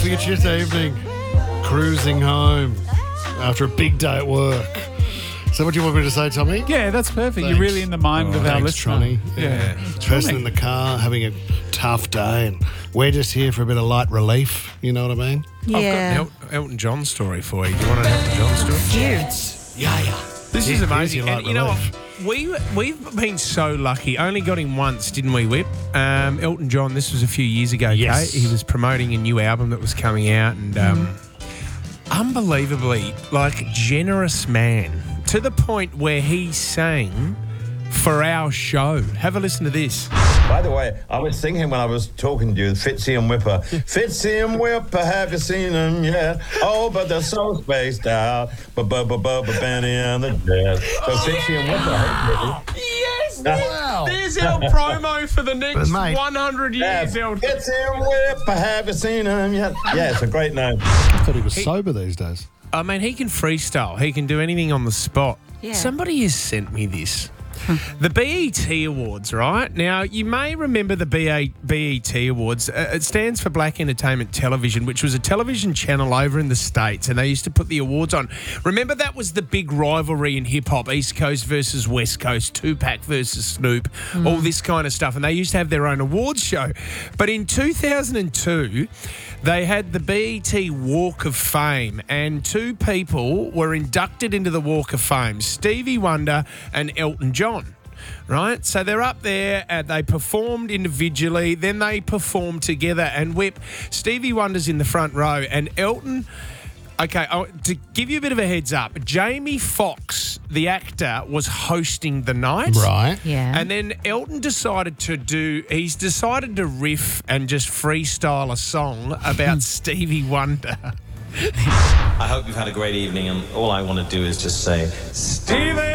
for your Tuesday evening. Cruising home after a big day at work. So what do you want me to say, Tommy? Yeah, that's perfect. Thanks. You're really in the mind of our Thanks, listener. Tronny. Yeah. Person in the car having a tough day, and we're just here for a bit of light relief. You know what I mean? Yeah. I've got an Elton John story for you. Do you want an Elton John story? Cute. Yeah. This is amazing. Easy light And you know relief. what? We've been so lucky. Only got him once, didn't we, Whip? Elton John, this was a few years ago, Yes. Kate. He was promoting a new album that was coming out, and unbelievably, generous man, to the point where he sang for our show. Have a listen to this. By the way, I was singing when I was talking to you, Fitzy and Whipper. Fitzy and Whipper, have you seen them yet? Oh, but they're so spaced out. Benny and the Jets. So Fitzy and Whipper, hey, Yes! Wow. There's our promo for the next But, mate, 100 years, Elton. Fitzy and Whipper, have you seen them yet? Yeah, it's a great name. I thought he was sober these days. I mean, he can freestyle. He can do anything on the spot. Yeah. Somebody has sent me this. The BET Awards, right? Now, you may remember the BET Awards. It stands for Black Entertainment Television, which was a television channel over in the States, and they used to put the awards on. Remember, that was the big rivalry in hip-hop, East Coast versus West Coast, Tupac versus Snoop, all this kind of stuff, and they used to have their own awards show. But in 2002, they had the BET Walk of Fame, and two people were inducted into the Walk of Fame, Stevie Wonder and Elton John. Right? So they're up there, and they performed individually, then they performed together, and Whip, Stevie Wonder's in the front row, and Elton... Okay, to give you a bit of a heads up, Jamie Foxx, the actor, was hosting the night. Right. Yeah. And then Elton decided to riff and just freestyle a song about Stevie Wonder. I hope you've had a great evening, and all I want to do is just say, Stevie